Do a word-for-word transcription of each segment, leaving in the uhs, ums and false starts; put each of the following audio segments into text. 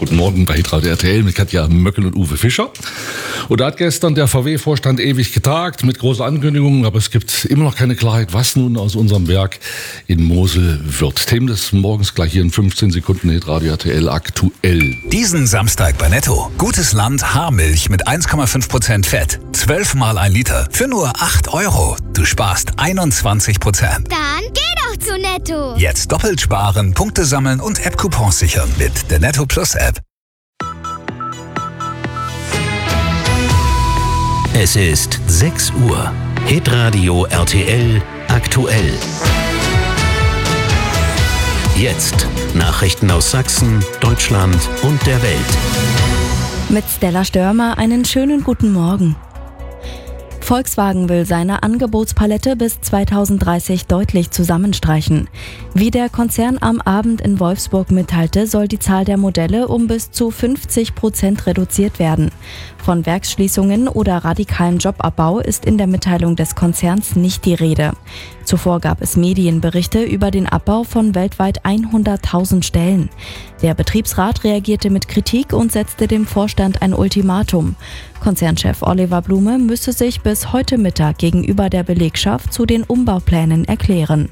Guten Morgen bei Hitradio R T L mit Katja Möckel und Uwe Fischer. Und da hat gestern der V W-Vorstand ewig getagt mit großer Ankündigung, aber es gibt immer noch keine Klarheit, was nun aus unserem Werk in Mosel wird. Themen des Morgens gleich hier in fünfzehn Sekunden Hitradio R T L aktuell. Diesen Samstag bei Netto. Gutes Land Haarmilch mit eins Komma fünf Prozent Fett. zwölf Mal ein Liter für nur acht Euro. Du sparst einundzwanzig Prozent. Dann geh doch zu Netto. Jetzt doppelt sparen, Punkte sammeln und App-Coupons sichern mit der Netto Plus App. Es ist sechs Uhr. Hitradio R T L aktuell. Jetzt Nachrichten aus Sachsen, Deutschland und der Welt. Mit Stella Störmer einen schönen guten Morgen. Volkswagen will seine Angebotspalette bis zweitausenddreißig deutlich zusammenstreichen. Wie der Konzern am Abend in Wolfsburg mitteilte, soll die Zahl der Modelle um bis zu fünfzig Prozent reduziert werden. Von Werksschließungen oder radikalem Jobabbau ist in der Mitteilung des Konzerns nicht die Rede. Zuvor gab es Medienberichte über den Abbau von weltweit hunderttausend Stellen. Der Betriebsrat reagierte mit Kritik und setzte dem Vorstand ein Ultimatum. Konzernchef Oliver Blume müsse sich bis heute Mittag gegenüber der Belegschaft zu den Umbauplänen erklären.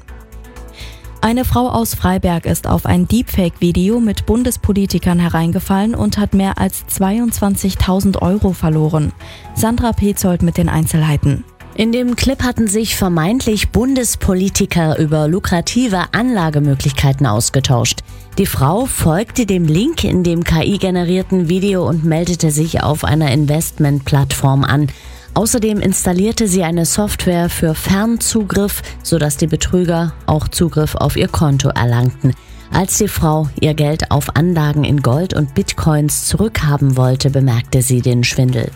Eine Frau aus Freiberg ist auf ein Deepfake-Video mit Bundespolitikern hereingefallen und hat mehr als zweiundzwanzigtausend Euro verloren. Sandra Petzold mit den Einzelheiten. In dem Clip hatten sich vermeintlich Bundespolitiker über lukrative Anlagemöglichkeiten ausgetauscht. Die Frau folgte dem Link in dem K I-generierten Video und meldete sich auf einer Investmentplattform an. Außerdem installierte sie eine Software für Fernzugriff, sodass die Betrüger auch Zugriff auf ihr Konto erlangten. Als die Frau ihr Geld auf Anlagen in Gold und Bitcoins zurückhaben wollte, bemerkte sie den Schwindel.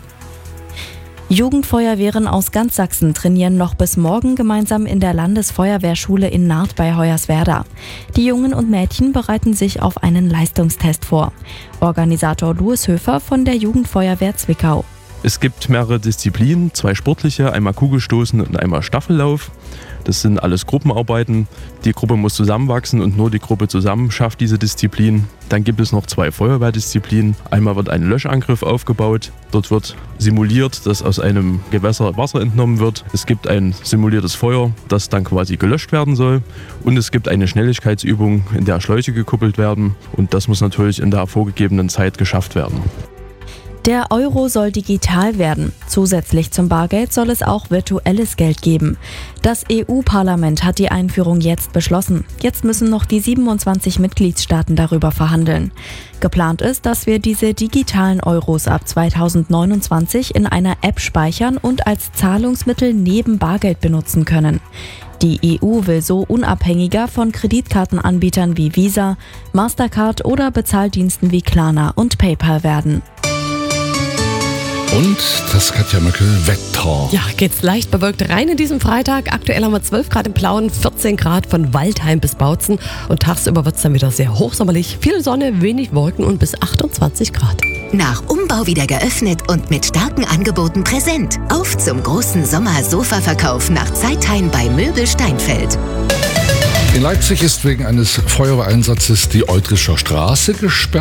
Jugendfeuerwehren aus ganz Sachsen trainieren noch bis morgen gemeinsam in der Landesfeuerwehrschule in Naht bei Hoyerswerda. Die Jungen und Mädchen bereiten sich auf einen Leistungstest vor. Organisator Louis Höfer von der Jugendfeuerwehr Zwickau. Es gibt mehrere Disziplinen, zwei sportliche, einmal Kugelstoßen und einmal Staffellauf. Das sind alles Gruppenarbeiten. Die Gruppe muss zusammenwachsen und nur die Gruppe zusammen schafft diese Disziplin. Dann gibt es noch zwei Feuerwehrdisziplinen. Einmal wird ein Löschangriff aufgebaut. Dort wird simuliert, dass aus einem Gewässer Wasser entnommen wird. Es gibt ein simuliertes Feuer, das dann quasi gelöscht werden soll. Und es gibt eine Schnelligkeitsübung, in der Schläuche gekuppelt werden. Und das muss natürlich in der vorgegebenen Zeit geschafft werden. Der Euro soll digital werden. Zusätzlich zum Bargeld soll es auch virtuelles Geld geben. Das E U-Parlament hat die Einführung jetzt beschlossen. Jetzt müssen noch die siebenundzwanzig Mitgliedstaaten darüber verhandeln. Geplant ist, dass wir diese digitalen Euros ab zweitausendneunundzwanzig in einer App speichern und als Zahlungsmittel neben Bargeld benutzen können. Die E U will so unabhängiger von Kreditkartenanbietern wie Visa, Mastercard oder Bezahldiensten wie Klarna und PayPal werden. Und das Katja Möckel Wetter. Ja, geht's leicht bewölkt rein in diesem Freitag. Aktuell haben wir zwölf Grad im Plauen, vierzehn Grad von Waldheim bis Bautzen. Und tagsüber wird's dann wieder sehr hochsommerlich. Viel Sonne, wenig Wolken und bis achtundzwanzig Grad. Nach Umbau wieder geöffnet und mit starken Angeboten präsent. Auf zum großen Sommer-Sofa-Verkauf nach Zeitheim bei Möbel Steinfeld. In Leipzig ist wegen eines Feuerwehreinsatzes die Eutrischer Straße gesperrt.